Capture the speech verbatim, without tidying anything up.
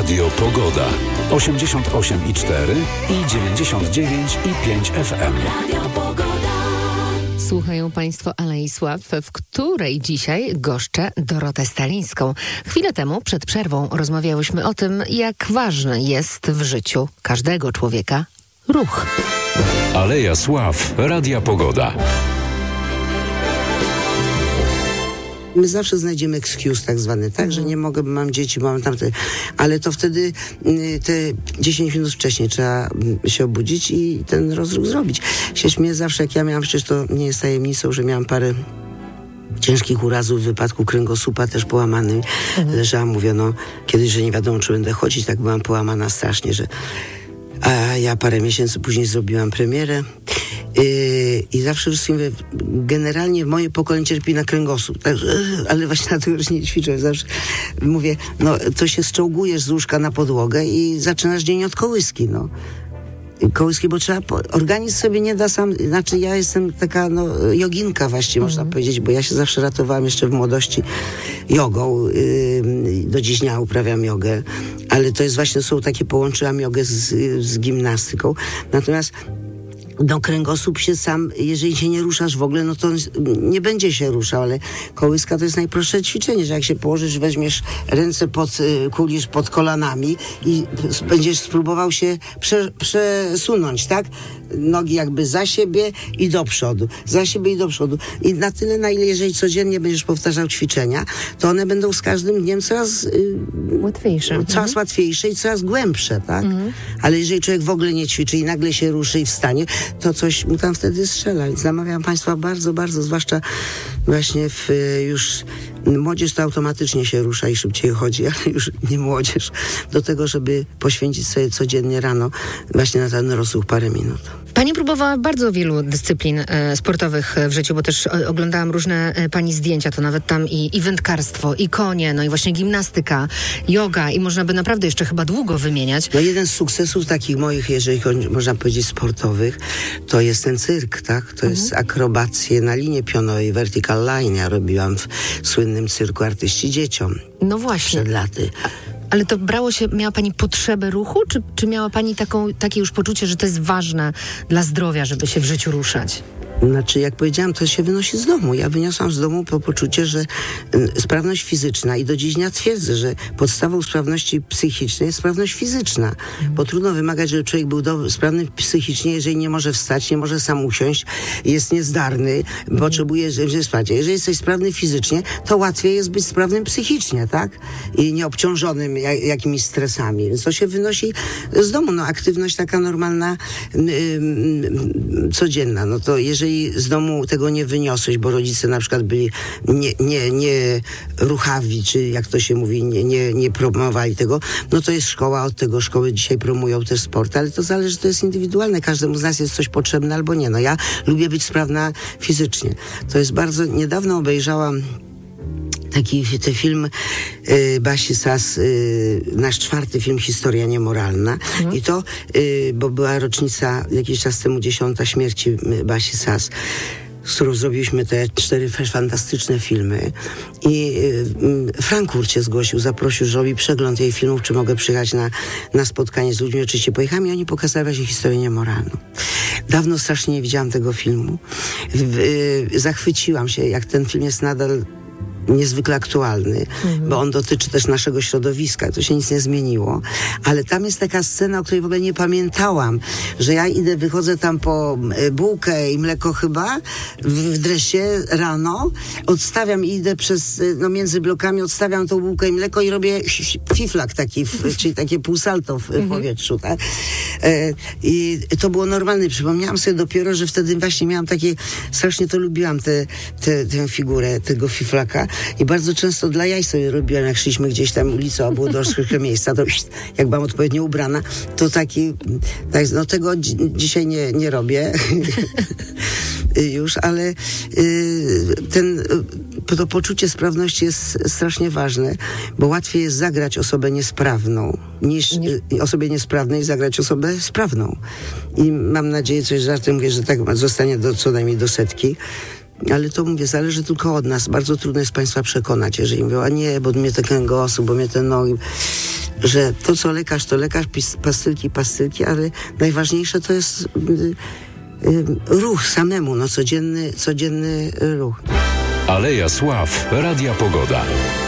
Radio Pogoda. osiemdziesiąt osiem i cztery i dziewięćdziesiąt dziewięć i pięć F M. Radio Pogoda. Słuchają Państwo Alei Sław, w której dzisiaj goszczę Dorotę Stalińską. Chwilę temu, przed przerwą, rozmawiałyśmy o tym, jak ważny jest w życiu każdego człowieka ruch. Aleja Sław, Radia Pogoda. My zawsze znajdziemy excuse tak zwany, tak, że nie mogę, bo mam dzieci, bo mam tamte, ale to wtedy y, te dziesięć minut wcześniej trzeba y, się obudzić i ten rozruch zrobić. Się śmieję zawsze, jak ja miałam, przecież to nie jest tajemnicą, że miałam parę ciężkich urazów w wypadku kręgosłupa, też połamany. Mhm. Leżałam, mówiono kiedyś, że nie wiadomo, czy będę chodzić, tak byłam połamana strasznie, że a ja parę miesięcy później zrobiłam premierę yy, i zawsze wszystkim mówię, generalnie moje pokolenie cierpi na kręgosłup, także, ale właśnie dlatego, że nie ćwiczę, zawsze mówię, no to się zczołgujesz z łóżka na podłogę i zaczynasz dzień od kołyski, no. Kołyski, bo trzeba, organizm sobie nie da sam, znaczy ja jestem taka, no, joginka właściwie, mm. można powiedzieć, bo ja się zawsze ratowałam jeszcze w młodości jogą, yy, do dziś dnia uprawiam jogę, ale to jest właśnie, są takie, połączyłam jogę z, z gimnastyką, natomiast no kręgosłup się sam, jeżeli się nie ruszasz w ogóle, no to nie będzie się ruszał, ale kołyska to jest najprostsze ćwiczenie, że jak się położysz, weźmiesz ręce pod, kulisz pod kolanami i będziesz spróbował się prze, przesunąć, tak? Nogi jakby za siebie i do przodu, za siebie i do przodu. I na tyle, na ile jeżeli codziennie będziesz powtarzał ćwiczenia, to one będą z każdym dniem coraz yy, łatwiejsze. Coraz mhm. łatwiejsze i coraz głębsze, tak? Mhm. Ale jeżeli człowiek w ogóle nie ćwiczy i nagle się ruszy i wstanie, to coś mu tam wtedy strzela. Więc namawiam Państwa bardzo, bardzo, zwłaszcza właśnie w już młodzież to automatycznie się rusza i szybciej chodzi, ale już nie młodzież, do tego, żeby poświęcić sobie codziennie rano właśnie na ten rozruch parę minut. Pani próbowała bardzo wielu dyscyplin e, sportowych w życiu, bo też o, oglądałam różne e, pani zdjęcia, to nawet tam i, i wędkarstwo, i konie, no i właśnie gimnastyka, yoga i można by naprawdę jeszcze chyba długo wymieniać. No jeden z sukcesów takich moich, jeżeli chodzi, można powiedzieć sportowych, to jest ten cyrk, tak? To mhm. jest akrobacje na linie pionowej, vertical line. Ja robiłam w słynnym cyrku Artyści Dzieciom. No właśnie. Przed laty. Ale to brało się, miała Pani potrzebę ruchu, czy, czy miała Pani taką, takie już poczucie, że to jest ważne dla zdrowia, żeby się w życiu ruszać? Znaczy, jak powiedziałam, to się wynosi z domu. Ja wyniosłam z domu po poczucie, że y, sprawność fizyczna i do dziś dnia twierdzę, że podstawą sprawności psychicznej jest sprawność fizyczna. Mm. Bo trudno wymagać, żeby człowiek był do, sprawny psychicznie, jeżeli nie może wstać, nie może sam usiąść, jest niezdarny, mm. potrzebuje wsparcia. Jeżeli jesteś sprawny fizycznie, to łatwiej jest być sprawnym psychicznie, tak? I nieobciążonym jak, jakimiś stresami. Więc to się wynosi z domu. No, aktywność taka normalna, y, y, codzienna. No to jeżeli z domu tego nie wyniosłeś, bo rodzice na przykład byli nie, nie, nie ruchawi, czy jak to się mówi, nie, nie, nie promowali tego, no to jest szkoła, od tego szkoły dzisiaj promują też sport, ale to zależy, to jest indywidualne, każdemu z nas jest coś potrzebne albo nie. No ja lubię być sprawna fizycznie. To jest bardzo, niedawno obejrzałam taki ten film y, Basi Sas, y, nasz czwarty film Historia Niemoralna. Mhm. I to, y, bo była rocznica jakiś czas temu dziesiąta śmierci y, Basi Sas, z którą zrobiliśmy te cztery fantastyczne filmy. I y, Frankfurt się zgłosił, zaprosił, że robi przegląd jej filmów, czy mogę przyjechać na, na spotkanie z ludźmi. Oczywiście pojechałam i oni pokazali właśnie historię niemoralną. Dawno strasznie nie widziałam tego filmu. W, y, zachwyciłam się, jak ten film jest nadal niezwykle aktualny, mhm. bo on dotyczy też naszego środowiska, to się nic nie zmieniło, ale tam jest taka scena, o której w ogóle nie pamiętałam, że ja idę, wychodzę tam po bułkę i mleko chyba w dresie rano, odstawiam i idę przez, no między blokami odstawiam tą bułkę i mleko i robię fiflak taki, w, czyli takie półsalto w mhm. powietrzu, tak? E, I to było normalne. Przypomniałam sobie dopiero, że wtedy właśnie miałam takie, strasznie to lubiłam tę te, te, tę figurę tego fiflaka. I bardzo często dla jaj sobie robiłam, jak szliśmy gdzieś tam ulicą, a było troszkę miejsca, to jak byłam odpowiednio ubrana, to taki, tak, no tego dzi- dzisiaj nie, nie robię już, ale y, ten, to poczucie sprawności jest strasznie ważne, bo łatwiej jest zagrać osobę niesprawną, niż y, osobie niesprawnej zagrać osobę sprawną. I mam nadzieję, coś żartem mówię, że tak zostanie do, co najmniej do setki. ale to mówię, zależy tylko od nas. Bardzo trudno jest państwa przekonać, jeżeli mówią, a nie, bo mnie ten kręgosłup, bo mnie ten nogi, że to co lekarz, to lekarz, pastylki, pastylki, ale najważniejsze to jest y, y, ruch samemu, no codzienny, codzienny ruch. Aleja Sław, Radia Pogoda.